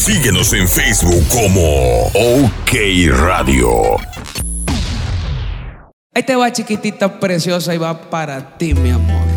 Síguenos en Facebook como OK Radio. Ahí te va, chiquitita preciosa, y va para ti, mi amor.